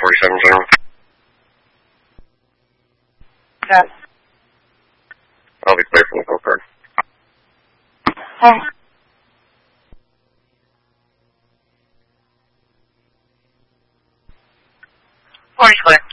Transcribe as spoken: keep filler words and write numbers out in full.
forty-seven General. Yes. I'll be clear from the call card. Hey. forty clear.